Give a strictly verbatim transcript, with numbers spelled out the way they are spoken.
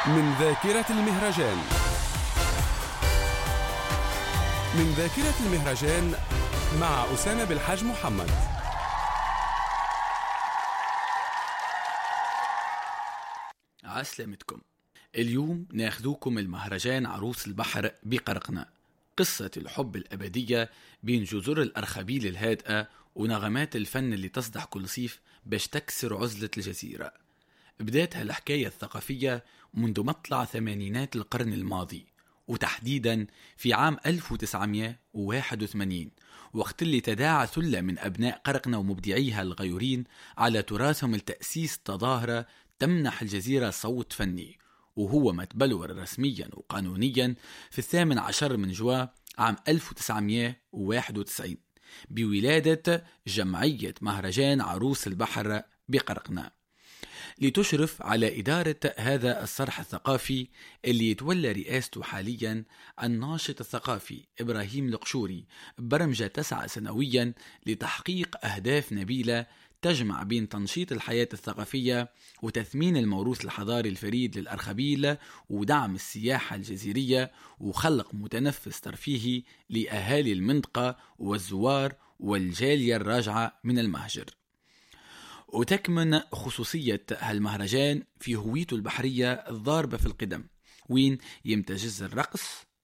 من ذاكرة المهرجان من ذاكرة المهرجان مع أسامة بالحاج محمد. عسلامتكم. اليوم ناخذوكم المهرجان عروس البحر بقرقنة، قصة الحب الأبدية بين جزر الأرخبيل الهادئة ونغمات الفن اللي تصدح كل صيف باش تكسر عزلة الجزيرة. بدات هالحكاية الثقافية منذ مطلع ثمانينات القرن الماضي، وتحديدا في عام ألف وتسعمائة وواحد وثمانين، وقت اللي تداعى ثلة من أبناء قرقنة ومبدعيها الغيورين على تراثهم لتأسيس تظاهرة تمنح الجزيرة صوت فني، وهو ما تبلور رسميا وقانونيا في الثامن عشر من جوان عام ألف وتسعمائة وواحد وتسعين بولادة جمعية مهرجان عروس البحر بقرقنة، لتشرف على إدارة هذا الصرح الثقافي اللي يتولى رئاسته حاليا الناشط الثقافي إبراهيم القشوري، برمجة تسعى سنويا لتحقيق أهداف نبيلة تجمع بين تنشيط الحياة الثقافية وتثمين الموروث الحضاري الفريد للأرخبيل ودعم السياحة الجزيرية وخلق متنفس ترفيهي لأهالي المنطقة والزوار والجالية الراجعة من المهجر. وتكمن خصوصية هالمهرجان في هويته البحرية الضاربة في القدم، وين يمتجز الرقص